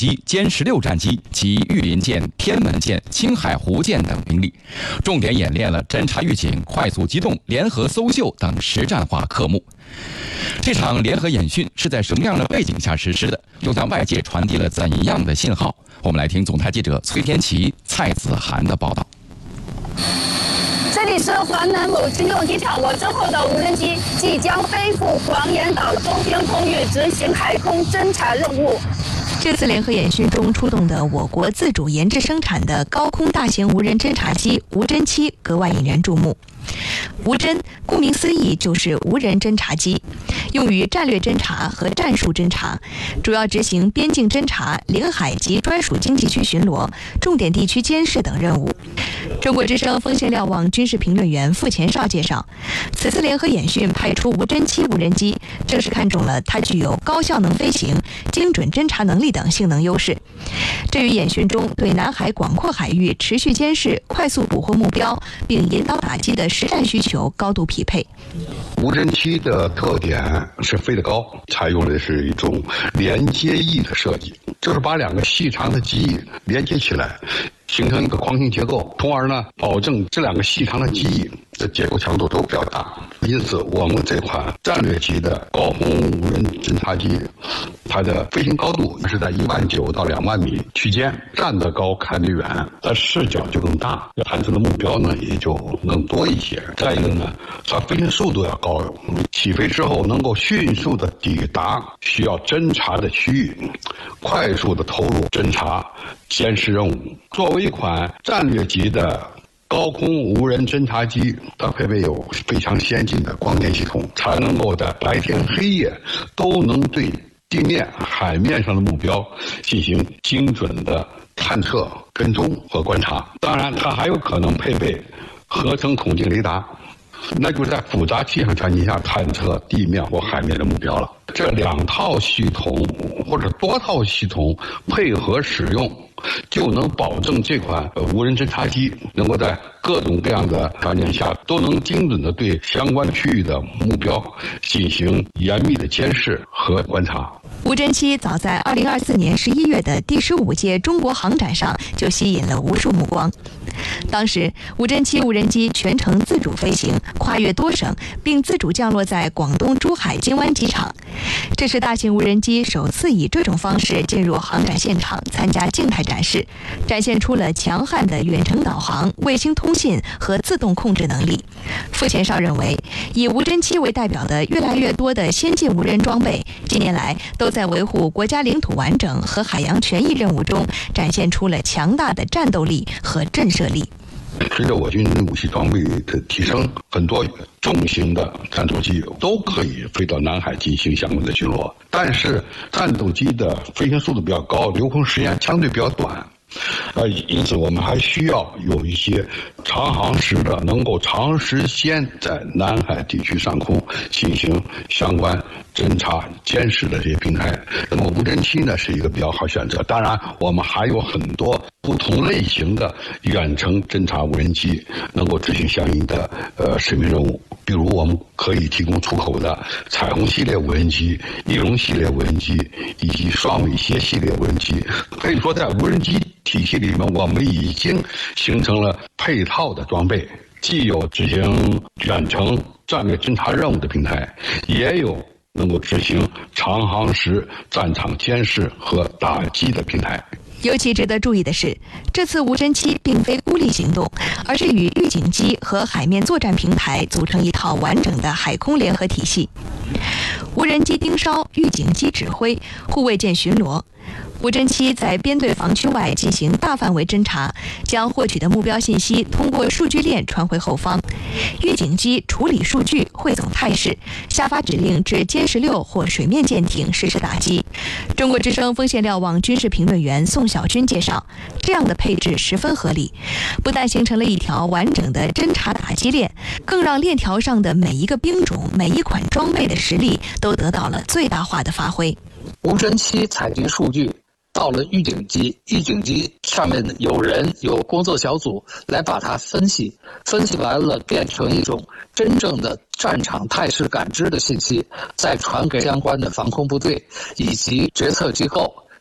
机、歼16战机及御林舰、天门舰、青海湖舰等兵力，重点演练了侦察预警、快速机动、联合搜救等实战化科目。这场联合演训是在什么样的背景下实施的？又向外界传递了怎样的信号？我们来听总台记者崔天琪、蔡子涵的报道。 这里是华南某军用机场，我之后的无人机即将飞赴黄岩岛周边空域执行海空侦察任务。 这次联合演训中出动的我国自主研制生产的高空大型无人侦察机无侦7格外引人注目。无侦顾名思义就是无人侦察机，用于战略侦察和战术侦察，主要执行边境侦察、领海及专属经济区巡逻、重点地区监视等任务。中国之声锋线瞭望军事评论员傅前绍介绍，此次联合演训派出无侦7无人机，正是看中了它具有高效能飞行、精准侦察能力等性能优势，这与演训中对南海广阔海域持续监视、快速捕获目标并引导打击的实战需求高度匹配。 无侦7的特点是飞得高，采用的是一种连接翼的设计，就是把两个细长的机翼连接起来，形成一个框形结构，从而呢保证这两个细长的机翼的结构强度都比较大。因此，我们这款战略级的高空无人侦察机，它的飞行高度是在19000到2万米区间，站得高看得远，它视角就更大，探测的目标呢也就更多一些。再一个呢，它飞行速度要高，起飞之后能够迅速的抵达需要侦察的区域，快速的投入侦察监视任务。作为一款战略级的高空无人侦察机，它配备有非常先进的光电系统，才能够在白天黑夜都能对地面、海面上的目标进行精准的探测、跟踪和观察。当然，它还有可能配备合成孔径雷达，那就在复杂气象条件下探测地面或海面的目标了。这两套系统或者多套系统配合使用，就能保证这款无人侦察机能够在各种各样的条件下都能精准地对相关区域的目标进行严密的监视和观察。 无侦7早在2024年11月的第15届中国航展上就吸引了无数目光。当时，无侦7无人机全程自主飞行，跨越多省，并自主降落在广东珠海金湾机场。这是大型无人机首次以这种方式进入航展现场参加静态展示，展现出了强悍的远程导航、卫星通信和自动控制能力。傅前绍认为，以无侦7为代表的越来越多的先进无人装备，近年来都在维护国家领土完整和海洋权益任务中展现出了强大的战斗力和震慑力。 随着我军武器装备的提升，很多重型的战斗机都可以飞到南海进行相关的巡逻，但是战斗机的飞行速度比较高，留空时间相对比较短。因此我们还需要有一些长航时的能够长时间在南海地区上空进行相关侦察监视的这些平台。那么无侦7呢是一个比较好选择。当然我们还有很多不同类型的远程侦察无人机能够执行相应的使命任务，比如我们可以提供出口的彩虹系列无人机、翼龙系列无人机以及双尾蝎系列无人机。可以说在无人机体系里面，我们已经形成了配套的装备，既有执行远程战略侦察任务的平台，也有能够执行长航时战场监视和打击的平台。 尤其值得注意的是，这次无侦7并非孤立行动，而是与预警机和海面作战平台组成一套完整的海空联合体系。无人机盯梢，预警机指挥，护卫舰巡逻。无侦7在编队防区外进行大范围侦察，将获取的目标信息通过数据链传回后方。预警机处理数据，汇总态势，下发指令至歼16或水面舰艇实施打击。中国之声锋线瞭望军事评论员宋晓军介绍，这样的配置十分合理，不但形成了一条完整的侦察打击链，更让链条上的每一个兵种、每一款装备的实力都得到了最大化的发挥。 无侦7采集数据到了预警机，预警机上面有人有工作小组来把它分析完了，变成一种真正的战场态势感知的信息，再传给相关的防空部队以及决策机构，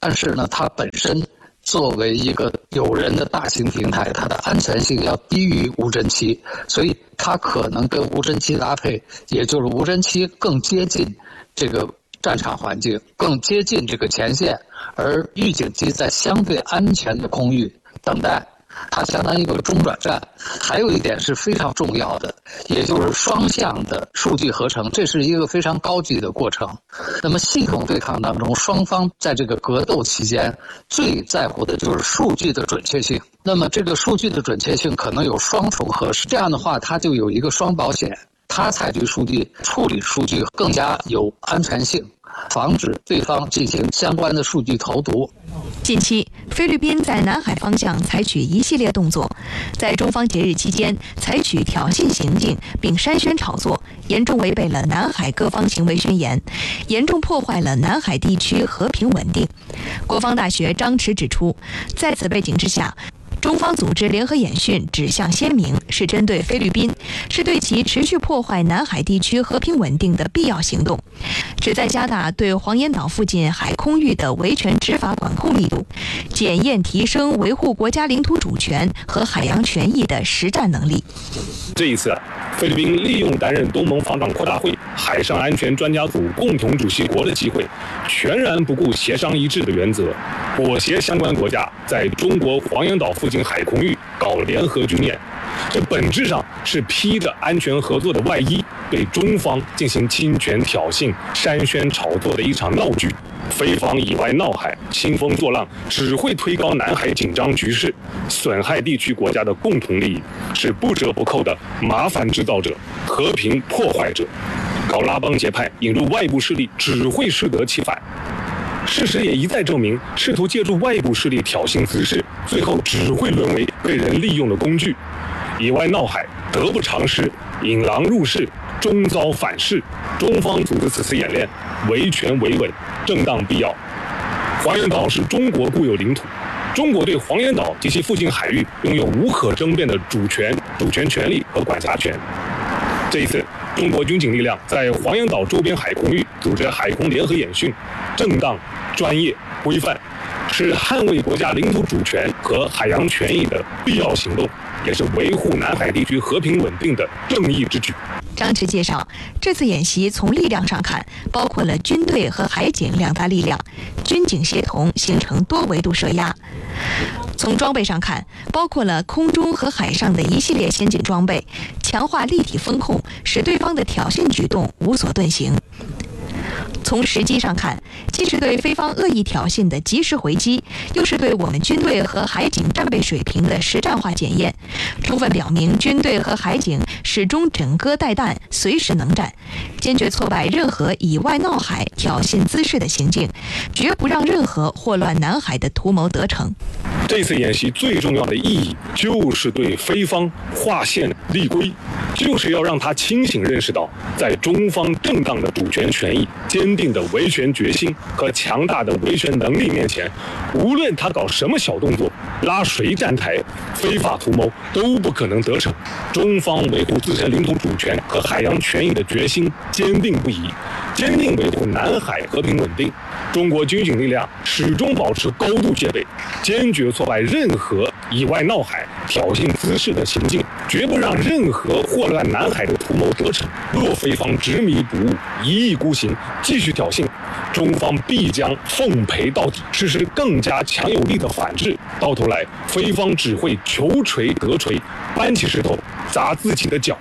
但是呢，它本身作为一个有人的大型平台，它的安全性要低于无人机，所以它可能跟无人机搭配，也就是无人机更接近这个战场环境，更接近这个前线，而预警机在相对安全的空域等待。它相当于一个中转站。还有一点是非常重要的，也就是双向的数据合成，这是一个非常高级的过程。那么系统对抗当中，双方在这个格斗期间最在乎的就是数据的准确性。那么这个数据的准确性可能有双重核实，这样的话它就有一个双保险，它采集数据、处理数据更加有安全性，防止对方进行相关的数据投毒。 近期，菲律宾在南海方向采取一系列动作，在中方节日期间采取挑衅行径，并煽宣炒作，严重违背了南海各方行为宣言，严重破坏了南海地区和平稳定。国防大学张弛指出，在此背景之下，中方组织联合演训指向鲜明，是针对菲律宾，是对其持续破坏南海地区和平稳定的必要行动，旨在加大对黄岩岛附近海空域的维权执法管控力度，检验提升维护国家领土主权和海洋权益的实战能力。 这一次，菲律宾利用担任东盟防长扩大会海上安全专家组共同主席国的机会，全然不顾协商一致的原则，裹挟相关国家在中国黄岩岛附近海空域搞联合军演，这本质上是披着安全合作的外衣，对中方进行侵权挑衅、煽宣炒作的一场闹剧。菲方以外闹海、兴风作浪，只会推高南海紧张局势，损害地区国家的共同利益，是不折不扣的麻烦制造者、和平破坏者。搞拉帮结派，引入外部势力，只会适得其反。事实也一再证明，试图借助外部势力挑衅滋事，最后只会沦为被人利用的工具。以外闹海，得不偿失，引狼入室，终遭反噬。中方组织此次演练，维权维稳，正当必要。黄岩岛是中国固有领土，中国对黄岩岛及其附近海域拥有无可争辩的主权权利和管辖权。这一次，中国军警力量在黄岩岛周边海空域组织海空联合演训，正当、专业、规范，是捍卫国家领土主权和海洋权益的必要行动，也是维护南海地区和平稳定的正义之举。 张弛介绍，这次演习从力量上看，包括了军队和海警两大力量，军警协同形成多维度设压；从装备上看，包括了空中和海上的一系列先进装备，强化立体风控，使对方的挑衅举动无所遁形。从时机上看，既是对菲方恶意挑衅的及时回击，又是对我们军队和海警战备水平的实战化检验，充分表明军队和海警始终枕戈待旦，随时能战，坚决挫败任何以外闹海、挑衅滋事的行径，绝不让任何祸乱南海的图谋得逞。 这次演习最重要的意义，就是对菲方划线立规，就是要让他清醒认识到，在中方正当的主权权益、坚定的维权决心和强大的维权能力面前，无论他搞什么小动作，拉谁站台，非法图谋都不可能得逞。中方维护自身领土主权和海洋权益的决心坚定不移，坚定维护南海和平稳定。中国军警力量始终保持高度戒备，坚决挫败任何以外闹海、挑衅滋事的行径，绝不让任何祸乱南海的图谋得逞。若菲方执迷不悟、一意孤行，继续挑衅，中方必将奉陪到底，实施更加强有力的反制。到头来，菲方只会求锤得锤，搬起石头砸自己的脚。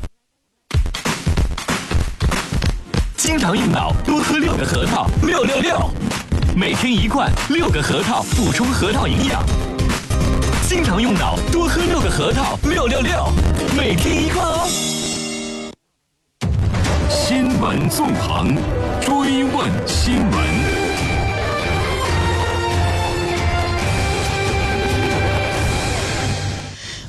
经常用脑，多喝6个核桃，666，每天1罐6个核桃，补充核桃营养。经常用脑，多喝6个核桃，666，每天1罐哦。新闻纵横，追问新闻。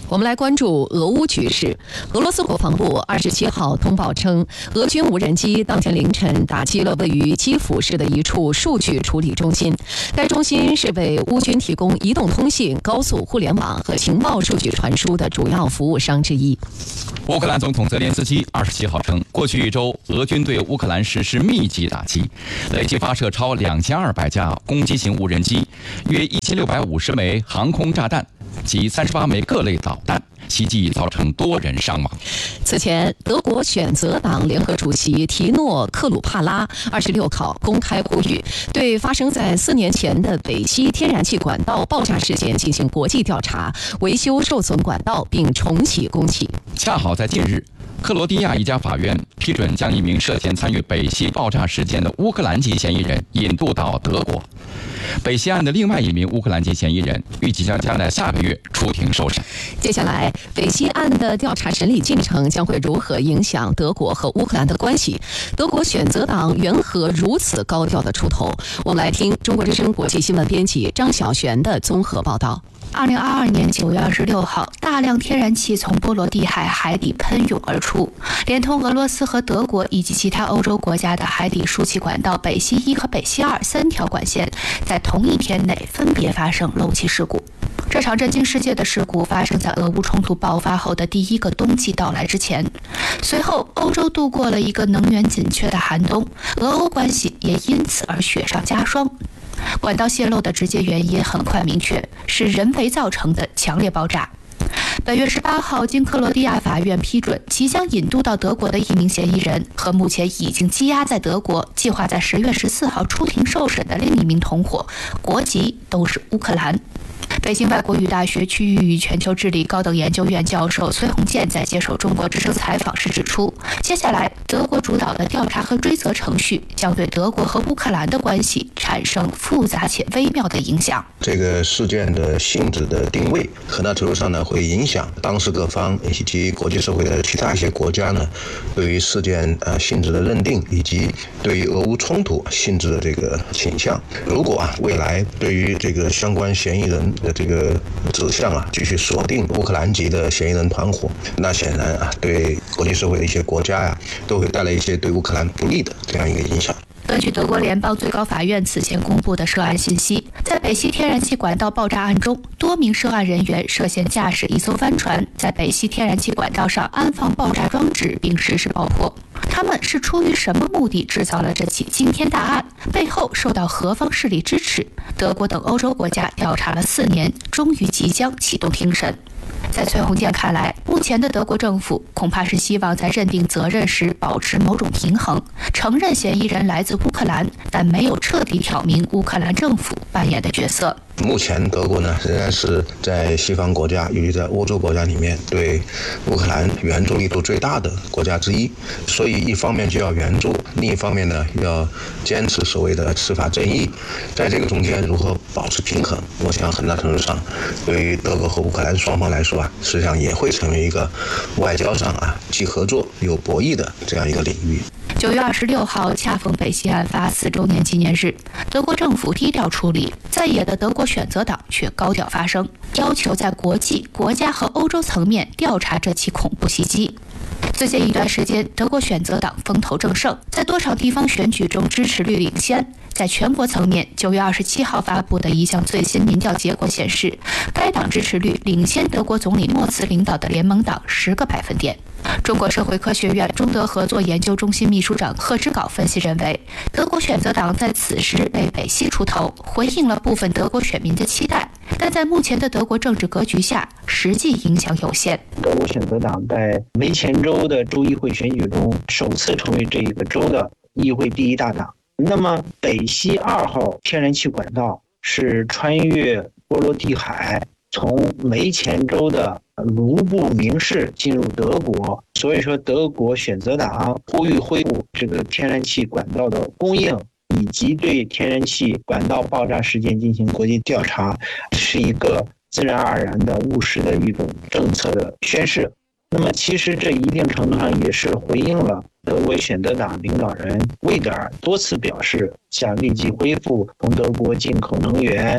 我们来关注俄乌局势。俄罗斯国防部27号通报称，俄军无人机当天凌晨打击了位于基辅市的一处数据处理中心。该中心是为乌军提供移动通信、高速互联网和情报数据传输的主要服务商之一。 乌克兰总统泽连斯基27号称，过去1周，俄军对乌克兰实施密集打击，累计发射超2200架攻击型无人机，约1650枚航空炸弹及38枚各类导弹，袭击造成多人伤亡。 此前，德国选择党联合主席提诺·克鲁帕拉26号公开呼吁，对发生在4年前的北溪天然气管道爆炸事件进行国际调查，维修受损管道并重启供气。 恰好在近日，克罗地亚一家法院批准将一名涉嫌参与北溪爆炸事件的乌克兰籍嫌疑人引渡到德国。北溪案的另外一名乌克兰籍嫌疑人预计将在下个月出庭受审。 接下来，北溪案的调查审理进程将会如何影响德国和乌克兰的关系？德国选择党缘何如此高调的出头？我们来听中国之声国际新闻编辑张晓璇的综合报道。 2022年9月26号，大量天然气从波罗的海海底喷涌而出，连同俄罗斯和德国以及其他欧洲国家的海底输气管道北溪1和北溪23条管线，在同一天内分别发生漏气事故。这场震惊世界的事故发生在俄乌冲突爆发后的第一个冬季到来之前。随后，欧洲度过了一个能源紧缺的寒冬，俄欧关系也因此而雪上加霜。管道泄漏的直接原因很快明确，是人为造成的强烈爆炸。本月18号，经克罗地亚法院批准，即将引渡到德国的一名嫌疑人和目前已经羁押在德国、计划在10月14号出庭受审的另一名同伙，国籍都是乌克兰。北京外国语大学区域与全球治理高等研究院教授崔洪建在接受中国之声采访时指出，接下来德国主导的调查和追责程序将对德国和乌克兰的关系产生复杂且微妙的影响。 这个事件的性质的定位，很大程度上呢会影响当事各方以及国际社会的其他一些国家呢对于事件性质的认定，以及对于俄乌冲突性质的这个倾向。如果未来对于这个相关嫌疑人的这个指向继续锁定乌克兰籍的嫌疑人团伙，那显然对国际社会的一些国家都会带来一些对乌克兰不利的这样一个影响。 根据德国联邦最高法院此前公布的涉案信息，在北溪天然气管道爆炸案中，多名涉案人员涉嫌驾驶一艘帆船，在北溪天然气管道上安放爆炸装置并实施爆破。他们是出于什么目的制造了这起惊天大案？背后受到何方势力支持？德国等欧洲国家调查了4年，终于即将启动庭审。在崔洪建看来，目前的德国政府恐怕是希望在认定责任时保持某种平衡，承认嫌疑人来自乌克兰，但没有彻底挑明乌克兰政府扮演的角色。 目前德国呢仍然是在西方国家，尤其在欧洲国家里面对乌克兰援助力度最大的国家之一，所以一方面就要援助，另一方面呢要坚持所谓的司法正义，在这个中间如何保持平衡，我想很大程度上对于德国和乌克兰双方来说实际上也会成为一个外交上既合作又博弈的这样一个领域。 9月26号，恰逢北溪案发4周年纪念日，德国政府低调处理，在野的德国选择党却高调发声，要求在国际、国家和欧洲层面调查这起恐怖袭击。最近一段时间，德国选择党风头正盛，在多场地方选举中支持率领先。在全国层面，9月27号发布的一项最新民调结果显示，该党支持率领先德国总理默茨领导的联盟党10个百分点。中国社会科学院中德合作研究中心秘书长贺之镐分析认为，德国选择党在此时为北溪出头，回应了部分德国选民的期待，但在目前的德国政治格局下，实际影响有限。 德国选择党在梅前州的州议会选举中首次成为这个州的议会第一大党。那么北溪2号天然气管道是穿越波罗的海，从梅前州的卢布明市进入德国，所以说德国选择党呼吁恢复这个天然气管道的供应，以及对天然气管道爆炸事件进行国际调查，是一个自然而然的务实的一种政策的宣示。那么其实这一定程度上也是回应了德国选择党领导人魏德尔多次表示想立即恢复从德国进口能源，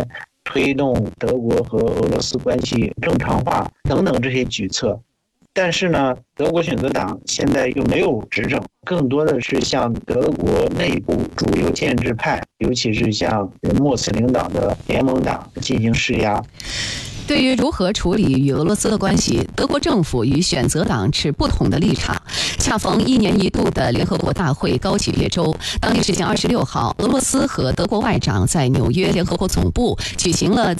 推动德国和俄罗斯关系正常化等等这些举措。但是呢，德国选择党现在又没有执政，更多的是向德国内部主流建制派，尤其是像默茨领导的联盟党进行施压。 对于如何处理与俄罗斯的关系，德国政府与选择党持不同的立场。恰逢1年1度的联合国大会高启越州，当地时间26号，俄罗斯和德国外长在纽约联合国总部举行了